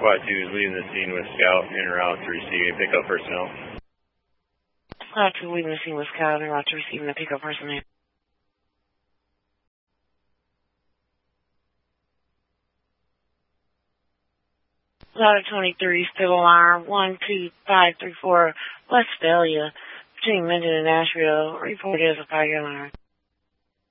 SWAT 2 is leaving the scene with Scout en route to receiving pickup personnel. SWAT 2 leaving the scene with Scout en route to receiving the pickup personnel. Ladder 23, still alarm, 12534, West Dahlia, between Minden and Nashville, reported as a fire alarm.